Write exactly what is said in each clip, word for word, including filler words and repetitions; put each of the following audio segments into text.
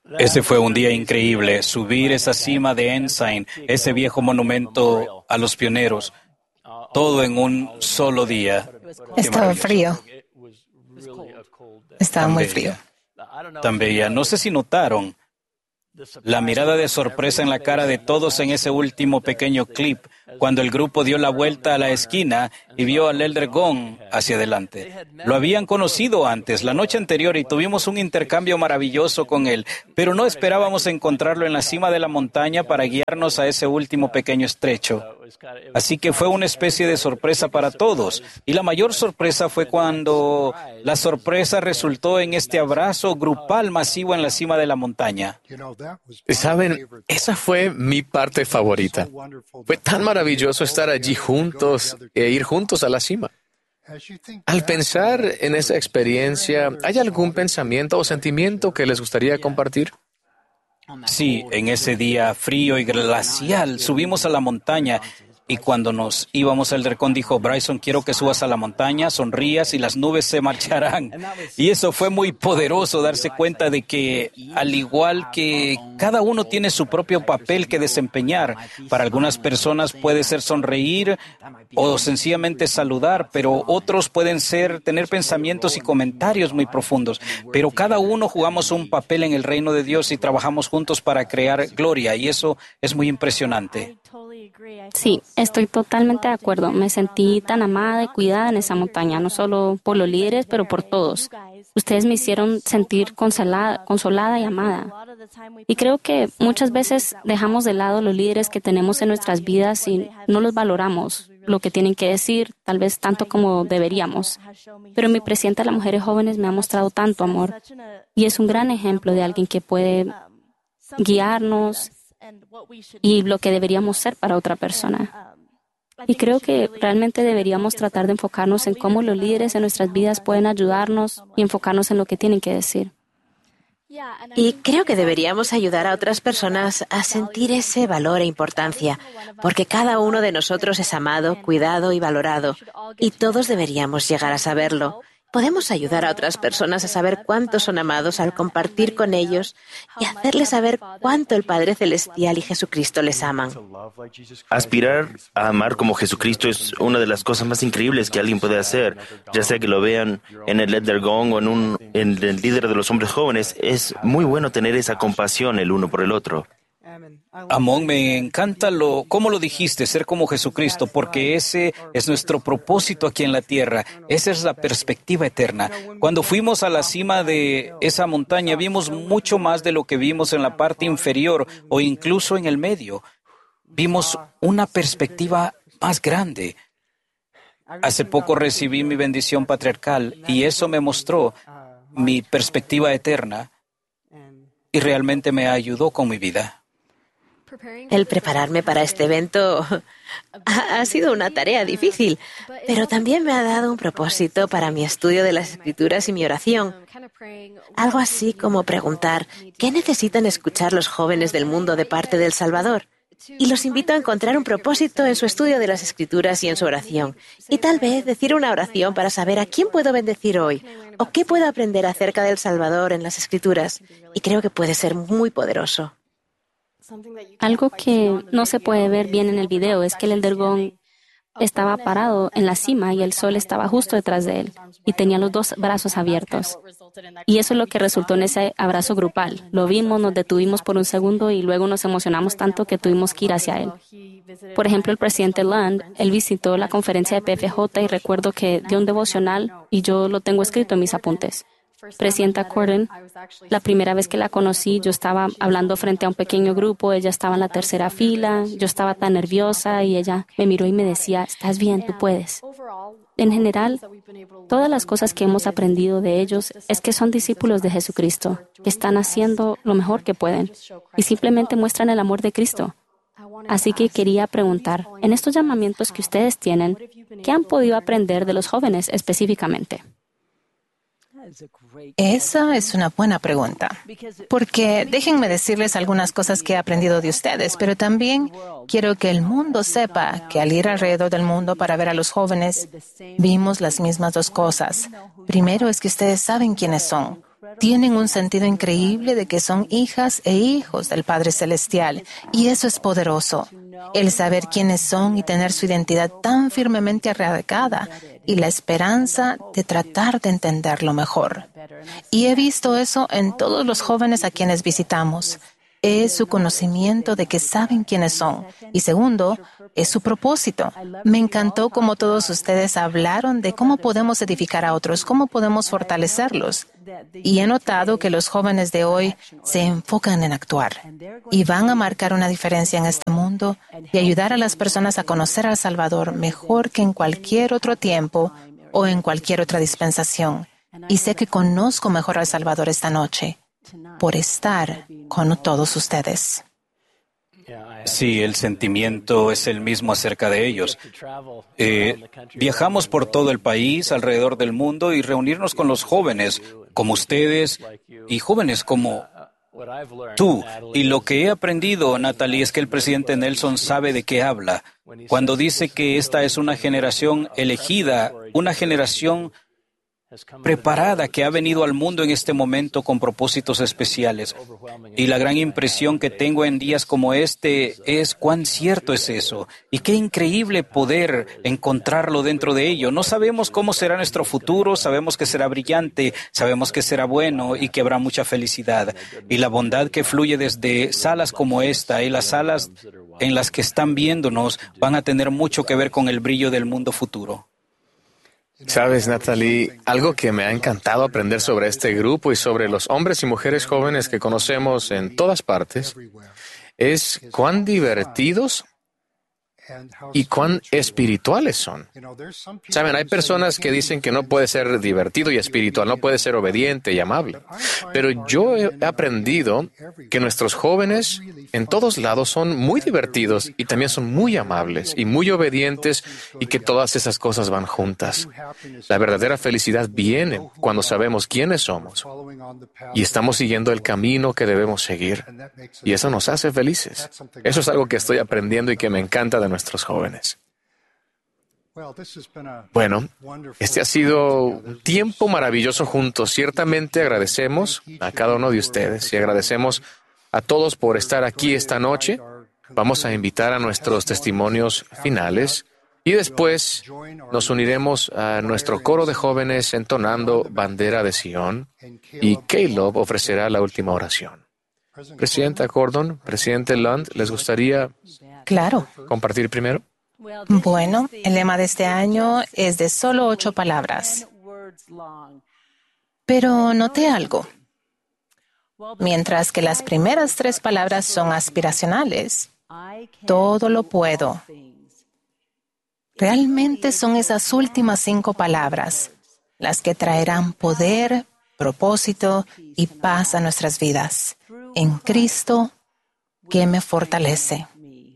Ese fue un día increíble, subir esa cima de Ensign, ese viejo monumento a los pioneros, todo en un solo día. Qué Estaba maravilloso. frío. Estaba Tan muy frío. bella, tan bella. No sé si notaron la mirada de sorpresa en la cara de todos en ese último pequeño clip, cuando el grupo dio la vuelta a la esquina y vio al Elder Gong hacia adelante. Lo habían conocido antes, la noche anterior, y tuvimos un intercambio maravilloso con él, pero no esperábamos encontrarlo en la cima de la montaña para guiarnos a ese último pequeño estrecho. Así que fue una especie de sorpresa para todos, y la mayor sorpresa fue cuando la sorpresa resultó en este abrazo grupal masivo en la cima de la montaña. Saben, esa fue mi parte favorita. Fue tan maravilloso estar allí juntos e ir juntos a la cima. Al pensar en esa experiencia, ¿hay algún pensamiento o sentimiento que les gustaría compartir? Sí, en ese día frío y glacial subimos a la montaña y cuando nos íbamos, el Elder dijo, Bryson, quiero que subas a la montaña, sonrías y las nubes se marcharán. Y eso fue muy poderoso, darse cuenta de que, al igual que cada uno tiene su propio papel que desempeñar, para algunas personas puede ser sonreír o sencillamente saludar, pero otros pueden ser tener pensamientos y comentarios muy profundos. Pero cada uno jugamos un papel en el reino de Dios y trabajamos juntos para crear gloria, y eso es muy impresionante. Sí, estoy totalmente de acuerdo. Me sentí tan amada y cuidada en esa montaña, no solo por los líderes, pero por todos. Ustedes me hicieron sentir consolada, consolada y amada. Y creo que muchas veces dejamos de lado los líderes que tenemos en nuestras vidas y no los valoramos, lo que tienen que decir, tal vez tanto como deberíamos. Pero mi presidenta de las mujeres jóvenes me ha mostrado tanto amor y es un gran ejemplo de alguien que puede guiarnos y lo que deberíamos ser para otra persona. Y creo que realmente deberíamos tratar de enfocarnos en cómo los líderes en nuestras vidas pueden ayudarnos y enfocarnos en lo que tienen que decir. Y creo que deberíamos ayudar a otras personas a sentir ese valor e importancia, porque cada uno de nosotros es amado, cuidado y valorado, y todos deberíamos llegar a saberlo. Podemos ayudar a otras personas a saber cuánto son amados al compartir con ellos y hacerles saber cuánto el Padre Celestial y Jesucristo les aman. Aspirar a amar como Jesucristo es una de las cosas más increíbles que alguien puede hacer, ya sea que lo vean en el Elder Gong o en, un, en el líder de los hombres jóvenes. Es muy bueno tener esa compasión el uno por el otro. Amón, me encanta lo, cómo lo dijiste, ser como Jesucristo, porque ese es nuestro propósito aquí en la tierra. Esa es la perspectiva eterna. Cuando fuimos a la cima de esa montaña, vimos mucho más de lo que vimos en la parte inferior o incluso en el medio. Vimos una perspectiva más grande. Hace poco recibí mi bendición patriarcal y eso me mostró mi perspectiva eterna y realmente me ayudó con mi vida. El prepararme para este evento ha, ha sido una tarea difícil, pero también me ha dado un propósito para mi estudio de las Escrituras y mi oración. Algo así como preguntar, ¿qué necesitan escuchar los jóvenes del mundo de parte del Salvador? Y los invito a encontrar un propósito en su estudio de las Escrituras y en su oración. Y tal vez decir una oración para saber a quién puedo bendecir hoy o qué puedo aprender acerca del Salvador en las Escrituras. Y creo que puede ser muy poderoso. Algo que no se puede ver bien en el video es que el Elder Gong estaba parado en la cima y el sol estaba justo detrás de él y tenía los dos brazos abiertos. Y eso es lo que resultó en ese abrazo grupal. Lo vimos, nos detuvimos por un segundo y luego nos emocionamos tanto que tuvimos que ir hacia él. Por ejemplo, el presidente Land, él visitó la conferencia de P F J y recuerdo que dio un devocional y yo lo tengo escrito en mis apuntes. Presidenta Corden, la primera vez que la conocí, yo estaba hablando frente a un pequeño grupo, ella estaba en la tercera fila, yo estaba tan nerviosa y ella me miró y me decía, estás bien, tú puedes. En general, todas las cosas que hemos aprendido de ellos es que son discípulos de Jesucristo, que están haciendo lo mejor que pueden y simplemente muestran el amor de Cristo. Así que quería preguntar, en estos llamamientos que ustedes tienen, ¿qué han podido aprender de los jóvenes específicamente? Esa es una buena pregunta, porque déjenme decirles algunas cosas que he aprendido de ustedes, pero también quiero que el mundo sepa que al ir alrededor del mundo para ver a los jóvenes, vimos las mismas dos cosas. Primero es que ustedes saben quiénes son. tienen un sentido increíble de que son hijas e hijos del Padre Celestial, y eso es poderoso. El saber quiénes son y tener su identidad tan firmemente arraigada y la esperanza de tratar de entenderlo mejor. Y he visto eso en todos los jóvenes a quienes visitamos. Es su conocimiento de que saben quiénes son. Y segundo, es su propósito. Me encantó cómo todos ustedes hablaron de cómo podemos edificar a otros, cómo podemos fortalecerlos. Y he notado que los jóvenes de hoy se enfocan en actuar y van a marcar una diferencia en este mundo y ayudar a las personas a conocer al Salvador mejor que en cualquier otro tiempo o en cualquier otra dispensación. Y sé que conozco mejor al Salvador esta noche por estar con todos ustedes. Sí, el sentimiento es el mismo acerca de ellos. Eh, viajamos por todo el país, alrededor del mundo, y reunirnos con los jóvenes, como ustedes, y jóvenes como tú. Y lo que he aprendido, Natalie, es que el presidente Nelson sabe de qué habla. Cuando dice que esta es una generación elegida, una generación preparada que ha venido al mundo en este momento con propósitos especiales. Y la gran impresión que tengo en días como este es cuán cierto es eso. Y qué increíble poder encontrarlo dentro de ello. No sabemos cómo será nuestro futuro, sabemos que será brillante, sabemos que será bueno y que habrá mucha felicidad. Y la bondad que fluye desde salas como esta y las salas en las que están viéndonos van a tener mucho que ver con el brillo del mundo futuro. Sabes, Natalie, algo que me ha encantado aprender sobre este grupo y sobre los hombres y mujeres jóvenes que conocemos en todas partes es cuán divertidos y cuán espirituales son. Saben, hay personas que dicen que no puede ser divertido y espiritual, no puede ser obediente y amable. Pero yo he aprendido que nuestros jóvenes en todos lados son muy divertidos y también son muy amables y muy obedientes, y que todas esas cosas van juntas. La verdadera felicidad viene cuando sabemos quiénes somos y estamos siguiendo el camino que debemos seguir. Y eso nos hace felices. Eso es algo que estoy aprendiendo y que me encanta de nuestros jóvenes. Bueno, este ha sido un tiempo maravilloso juntos. Ciertamente agradecemos a cada uno de ustedes y agradecemos a todos por estar aquí esta noche. Vamos a invitar a nuestros testimonios finales y después nos uniremos a nuestro coro de jóvenes entonando Bandera de Sion, y Caleb ofrecerá la última oración. Presidenta Gordon, Presidente Lund, ¿les gustaría Claro. compartir primero? Bueno, el lema de este año es de solo ocho palabras. Pero noté algo. Mientras que las primeras tres palabras son aspiracionales, todo lo puedo. Realmente son esas últimas cinco palabras las que traerán poder, propósito y paz a nuestras vidas. En Cristo, que me fortalece.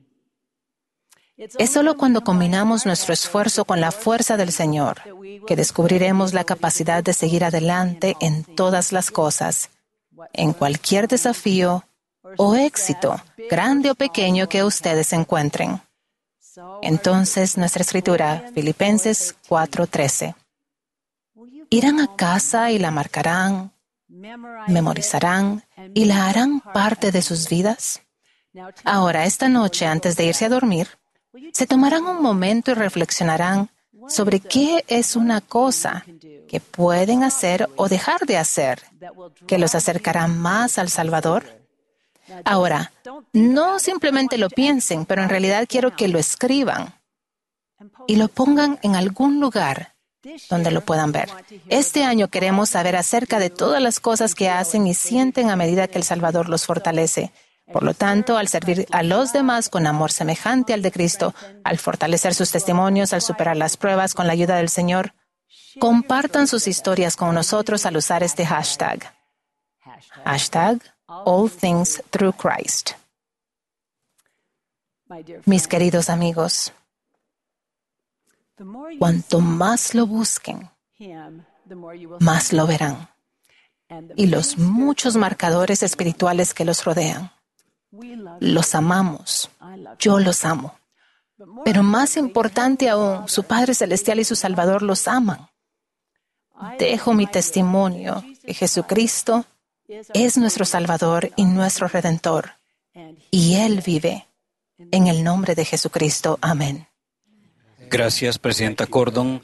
Es solo cuando combinamos nuestro esfuerzo con la fuerza del Señor que descubriremos la capacidad de seguir adelante en todas las cosas, en cualquier desafío o éxito, grande o pequeño, que ustedes encuentren. Entonces, nuestra escritura, Filipenses cuatro trece. Irán a casa y la marcarán, memorizarán y la harán parte de sus vidas. Ahora, esta noche, antes de irse a dormir, se tomarán un momento y reflexionarán sobre qué es una cosa que pueden hacer o dejar de hacer que los acercará más al Salvador. Ahora, no simplemente lo piensen, pero en realidad quiero que lo escriban y lo pongan en algún lugar donde lo puedan ver. Este año queremos saber acerca de todas las cosas que hacen y sienten a medida que el Salvador los fortalece. Por lo tanto, al servir a los demás con amor semejante al de Cristo, al fortalecer sus testimonios, al superar las pruebas con la ayuda del Señor, compartan sus historias con nosotros al usar este hashtag. Hashtag All Things Through Christ. Mis queridos amigos, cuanto más lo busquen, más lo verán. Y los muchos marcadores espirituales que los rodean. Los amamos. Yo los amo. Pero más importante aún, su Padre Celestial y su Salvador los aman. Dejo mi testimonio que Jesucristo es nuestro Salvador y nuestro Redentor, y Él vive. En el nombre de Jesucristo. Amén. Gracias, Presidenta Cordon,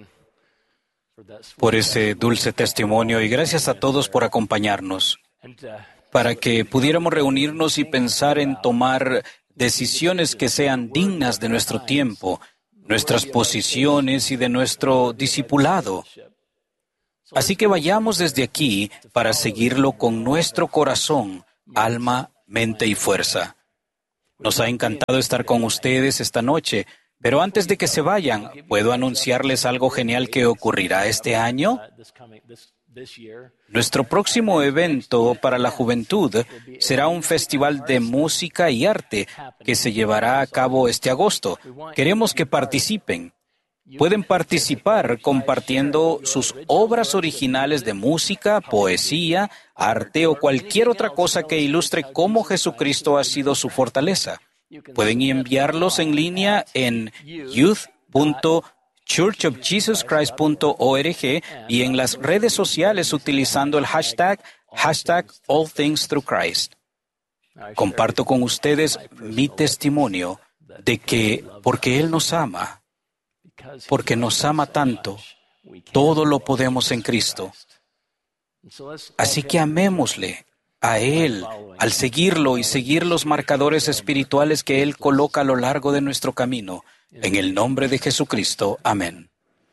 por ese dulce testimonio, y gracias a todos por acompañarnos para que pudiéramos reunirnos y pensar en tomar decisiones que sean dignas de nuestro tiempo, nuestras posiciones y de nuestro discipulado. Así que vayamos desde aquí para seguirlo con nuestro corazón, alma, mente y fuerza. Nos ha encantado estar con ustedes esta noche, pero antes de que se vayan, ¿puedo anunciarles algo genial que ocurrirá este año? Nuestro próximo evento para la juventud será un festival de música y arte que se llevará a cabo este agosto. Queremos que participen. Pueden participar compartiendo sus obras originales de música, poesía, arte o cualquier otra cosa que ilustre cómo Jesucristo ha sido su fortaleza. Pueden enviarlos en línea en youth punto church of jesus christ punto org y en las redes sociales utilizando el hashtag, hashtag all things through Christ. Comparto con ustedes mi testimonio de que porque Él nos ama, porque nos ama tanto, todo lo podemos en Cristo. Así que amémosle a Él al seguirlo y seguir los marcadores espirituales que Él coloca a lo largo de nuestro camino. En el nombre de Jesucristo. Amén.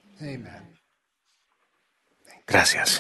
Gracias.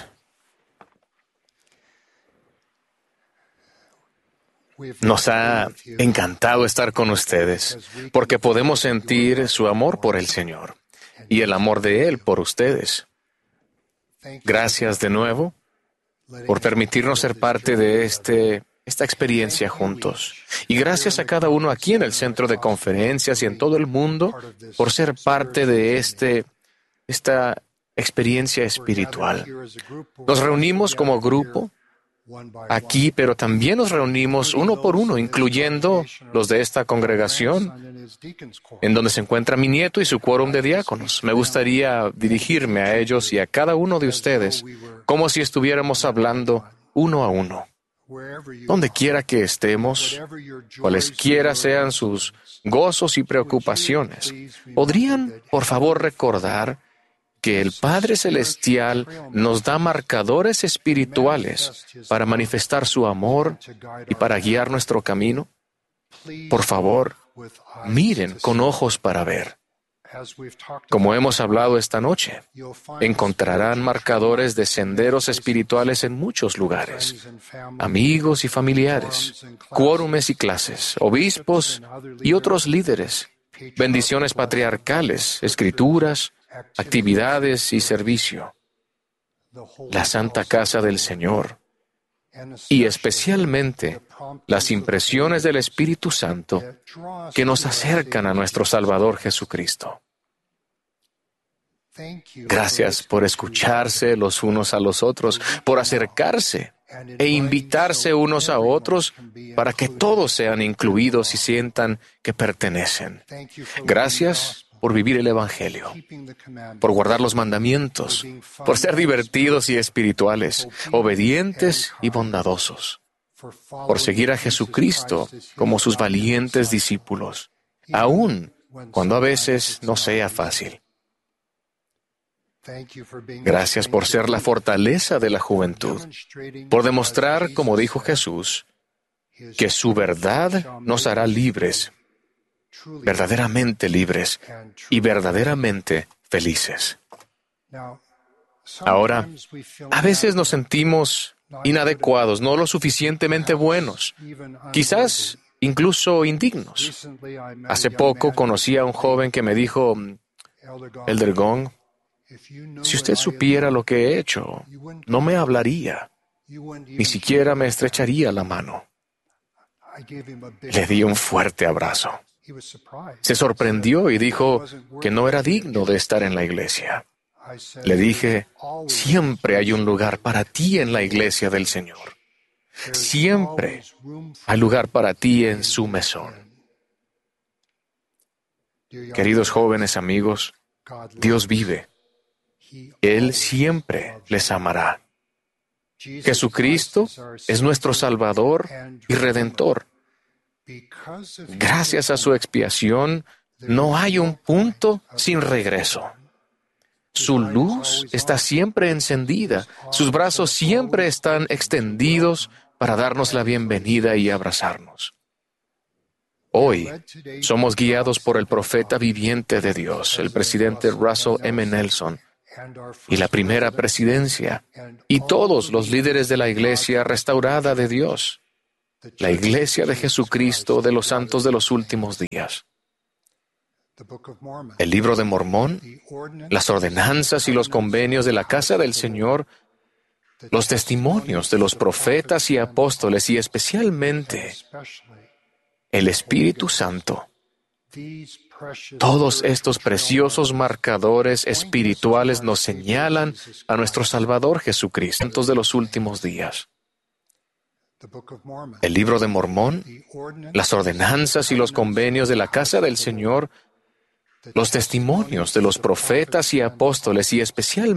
Nos ha encantado estar con ustedes porque podemos sentir su amor por el Señor y el amor de Él por ustedes. Gracias de nuevo por permitirnos ser parte de este, esta experiencia juntos. Y gracias a cada uno aquí en el centro de conferencias y en todo el mundo por ser parte de este, esta experiencia espiritual. Nos reunimos como grupo aquí, pero también nos reunimos uno por uno, incluyendo los de esta congregación, en donde se encuentra mi nieto y su quórum de diáconos. Me gustaría dirigirme a ellos y a cada uno de ustedes como si estuviéramos hablando uno a uno. Donde quiera que estemos, cualesquiera sean sus gozos y preocupaciones, ¿podrían, por favor, recordar que el Padre Celestial nos da marcadores espirituales para manifestar su amor y para guiar nuestro camino? Por favor, miren con ojos para ver. Como hemos hablado esta noche, encontrarán marcadores de senderos espirituales en muchos lugares. Amigos y familiares, quórumes y clases, obispos y otros líderes, bendiciones patriarcales, escrituras, actividades y servicio, la Santa Casa del Señor y especialmente las impresiones del Espíritu Santo que nos acercan a nuestro Salvador Jesucristo. Gracias por escucharse los unos a los otros, por acercarse e invitarse unos a otros para que todos sean incluidos y sientan que pertenecen. Gracias por vivir el Evangelio, por guardar los mandamientos, por ser divertidos y espirituales, obedientes y bondadosos, por seguir a Jesucristo como sus valientes discípulos, aun cuando a veces no sea fácil. Gracias por ser la fortaleza de la juventud, por demostrar, como dijo Jesús, que su verdad nos hará libres, verdaderamente libres y verdaderamente felices. Ahora, a veces nos sentimos inadecuados, no lo suficientemente buenos, quizás incluso indignos. Hace poco conocí a un joven que me dijo, Elder Gong, si usted supiera lo que he hecho, no me hablaría, ni siquiera me estrecharía la mano. Le di un fuerte abrazo. Se sorprendió y dijo que no era digno de estar en la iglesia. Le dije, siempre hay un lugar para ti en la iglesia del Señor. Siempre hay lugar para ti en su mesón. Queridos jóvenes amigos, Dios vive. Él siempre les amará. Jesucristo es nuestro Salvador y Redentor. Gracias a su expiación, no hay un punto sin regreso. Su luz está siempre encendida, sus brazos siempre están extendidos para darnos la bienvenida y abrazarnos. Hoy somos guiados por el profeta viviente de Dios, el presidente Russell M. Nelson, y la primera presidencia, y todos los líderes de la Iglesia restaurada de Dios, la Iglesia de Jesucristo de los santos de los últimos días. El libro de Mormón, las ordenanzas y los convenios de la casa del Señor, los testimonios de los profetas y apóstoles y especialmente el Espíritu Santo. Todos estos preciosos marcadores espirituales nos señalan a nuestro Salvador Jesucristo, santos de los últimos días. El libro de Mormón, las ordenanzas y los convenios de la casa del Señor, los testimonios de los profetas y apóstoles y especialmente